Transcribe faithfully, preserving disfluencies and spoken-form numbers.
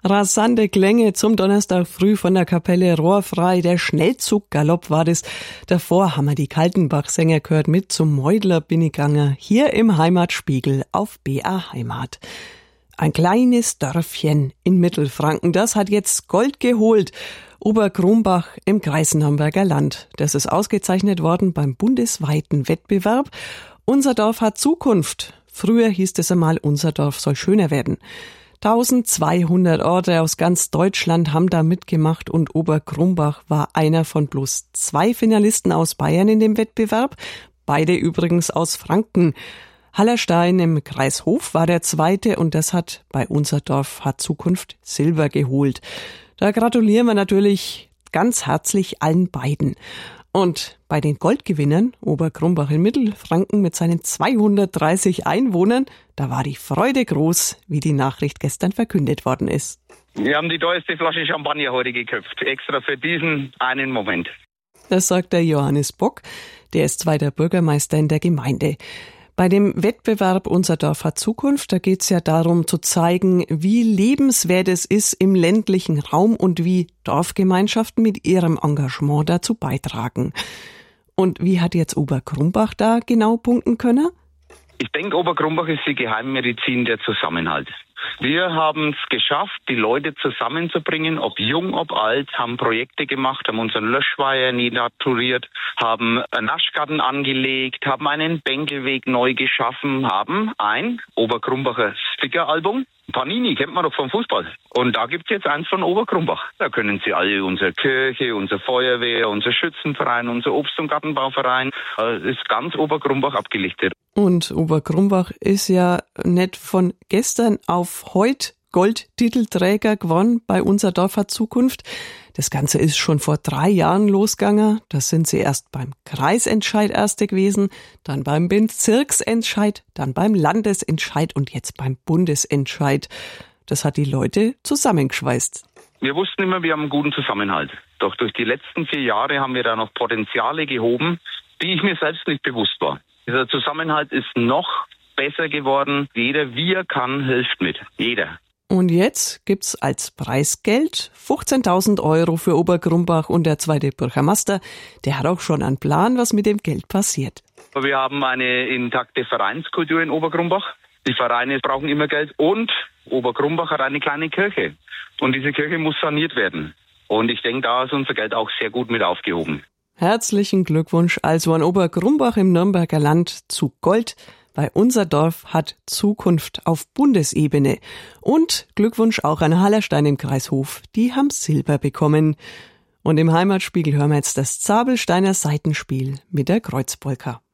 Rasante Klänge zum Donnerstag früh von der Kapelle Rohrfrei. Der Schnellzug-Galopp war das. Davor haben wir die Kaltenbach-Sänger gehört mit zum Meudler bin ich gegangen, hier im Heimatspiegel auf B A Heimat. Ein kleines Dörfchen in Mittelfranken, das hat jetzt Gold geholt. Oberkrumbach im Greisenhamberger Land. Das ist ausgezeichnet worden beim bundesweiten Wettbewerb. Unser Dorf hat Zukunft. Früher hieß es einmal, unser Dorf soll schöner werden. eintausendzweihundert Orte aus ganz Deutschland haben da mitgemacht und Oberkrumbach war einer von bloß zwei Finalisten aus Bayern in dem Wettbewerb, beide übrigens aus Franken. Hallerstein im Kreis Hof war der zweite und das hat bei Unser Dorf hat Zukunft Silber geholt. Da gratulieren wir natürlich ganz herzlich allen beiden. Und bei den Goldgewinnern, Oberkrumbach in Mittelfranken mit seinen zweihundertdreißig Einwohnern, da war die Freude groß, wie die Nachricht gestern verkündet worden ist. Wir haben die teuerste Flasche Champagner heute geköpft, extra für diesen einen Moment. Das sagt der Johannes Bock, der ist zweiter Bürgermeister in der Gemeinde. Bei dem Wettbewerb Unser Dorf hat Zukunft, da geht es ja darum zu zeigen, wie lebenswert es ist im ländlichen Raum und wie Dorfgemeinschaften mit ihrem Engagement dazu beitragen. Und wie hat jetzt Oberkrumbach da genau punkten können? Ich denke, Oberkrumbach ist die Geheimmedizin der Zusammenhalt. Wir haben es geschafft, die Leute zusammenzubringen, ob jung, ob alt, haben Projekte gemacht, haben unseren Löschweiher renaturiert, haben einen Naschgarten angelegt, haben einen Bänkelweg neu geschaffen, haben ein Oberkrumbacher Sticker-Album. Panini kennt man doch vom Fußball. Und da gibt's jetzt eins von Oberkrumbach. Da können Sie alle unsere Kirche, unsere Feuerwehr, unser Schützenverein, unser Obst- und Gartenbauverein, das ist ganz Oberkrumbach abgelichtet. Und Oberkrumbach ist ja nicht von gestern auf heute Goldtitelträger geworden bei Unser Dorf hat Zukunft. Das Ganze ist schon vor drei Jahren losgegangen. Da sind sie erst beim Kreisentscheid Erste gewesen, dann beim Bezirksentscheid, dann beim Landesentscheid und jetzt beim Bundesentscheid. Das hat die Leute zusammengeschweißt. Wir wussten immer, wir haben einen guten Zusammenhalt. Doch durch die letzten vier Jahre haben wir da noch Potenziale gehoben, die ich mir selbst nicht bewusst war. Dieser Zusammenhalt ist noch besser geworden. Jeder, wie er kann, hilft mit. Jeder. Und jetzt gibt's als Preisgeld fünfzehntausend Euro für Oberkrumbach und der zweite Bürgermeister, der hat auch schon einen Plan, was mit dem Geld passiert. Wir haben eine intakte Vereinskultur in Oberkrumbach. Die Vereine brauchen immer Geld und Oberkrumbach hat eine kleine Kirche. Und diese Kirche muss saniert werden. Und ich denke, da ist unser Geld auch sehr gut mit aufgehoben. Herzlichen Glückwunsch also an Oberkrumbach im Nürnberger Land zu Gold. Bei Unser Dorf hat Zukunft auf Bundesebene. Und Glückwunsch auch an Hallerstein im Kreis Hof. Die haben Silber bekommen. Und im Heimatspiegel hören wir jetzt das Zabelsteiner Seitenspiel mit der Kreuzpolka.